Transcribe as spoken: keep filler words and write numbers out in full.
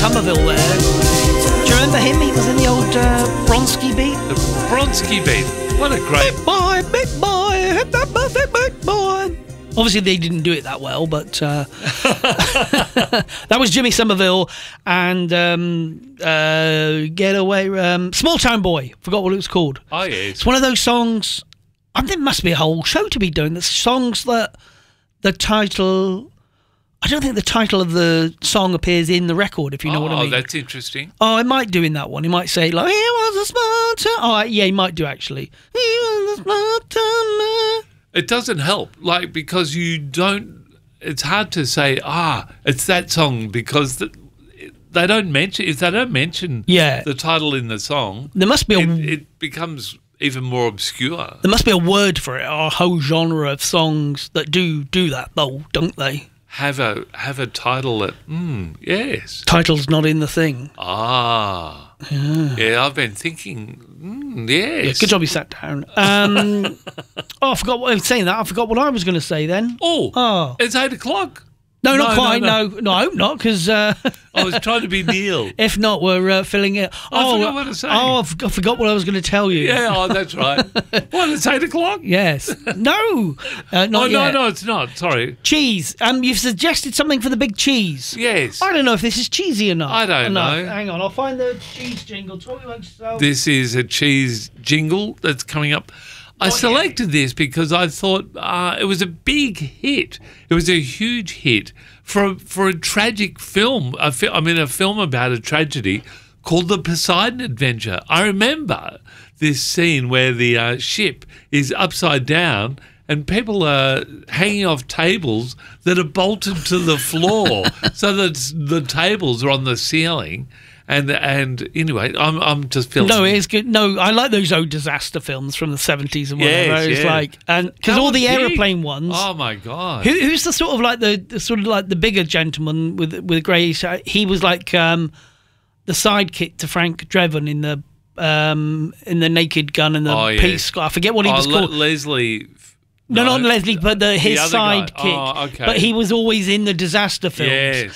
Somerville there. Do you remember him? He was in the old uh, Bronski Beat. The Bronski Beat. What a great... Big boy, big boy, hit that birthday, big boy. Obviously, they didn't do it that well, but uh, that was Jimmy Somerville and um, uh, Get Away, um, Small Town Boy. Forgot what it was called. Oh, yes. It's one of those songs. I think there must be a whole show to be doing. There's songs that the title. I don't think the title of the song appears in the record, if you know oh, what I mean. Oh, that's interesting. Oh, it might do in that one. He might say, like, he was a small town. Oh, yeah, he might do, actually. He was a small town man. It doesn't help, like, because you don't... It's hard to say, ah, it's that song, because the, they don't mention... If they don't mention yeah. the title in the song, there must be a, it, it becomes even more obscure. There must be a word for it, or a whole genre of songs that do do that, though, don't they? Have a have a title that, mm, yes. Title's not in the thing. Ah. Yeah, yeah I've been thinking, mm, yes. Yeah, good job you sat down. Um, oh, I forgot what I was saying that. I forgot what I was going to say then. Oh, oh, it's eight o'clock. No, not no, quite. No, no, no, I hope not, because uh, I was trying to be Neil. If not, we're uh, filling it. Oh, oh, I forgot what to say. Oh, I forgot, I forgot what I was going to tell you. Yeah, oh, that's right. What? It's eight o'clock. Yes. No. Uh, not oh no, yet. no, it's not. Sorry. Cheese. Um, you've suggested something for the big cheese. Yes. I don't know if this is cheesy or not. I don't no, know. Hang on, I'll find the cheese jingle. Talk about yourself. This is a cheese jingle that's coming up. I selected this because I thought uh, it was a big hit. It was a huge hit for a, for a tragic film. A fi- I mean, a film about a tragedy called The Poseidon Adventure. I remember this scene where the uh, ship is upside down and people are hanging off tables that are bolted to the floor so that the tables are on the ceiling. And and anyway, I'm I'm just feeling. No, it is good. No, I like those old disaster films from the seventies and whatever. Yes, It's yeah. like, and because all the aeroplane ones. Oh my god! Who, who's the sort of like the, the sort of like the bigger gentleman with with grey? He was like um, the sidekick to Frank Drebin in the um, in the Naked Gun and the oh, yes. Peace. I forget what he oh, was Le- called. Leslie. No, no, not Leslie, but the, his the other guy. sidekick. Oh, okay. But he was always in the disaster films. Yes.